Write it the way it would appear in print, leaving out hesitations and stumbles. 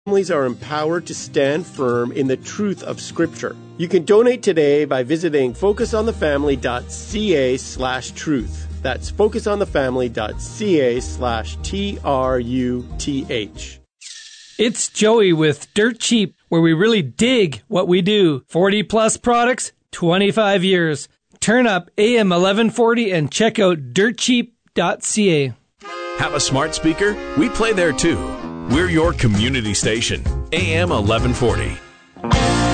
Families are empowered to stand firm in the truth of Scripture. You can donate today by visiting focusonthefamily.ca/truth. That's focusonthefamily.ca/TRUTH. It's Joey with Dirt Cheap, where we really dig what we do. 40 plus products, 25 years. Turn up AM 1140 and check out dirtcheap.ca. Have a smart speaker? We play there too. We're your community station, AM 1140.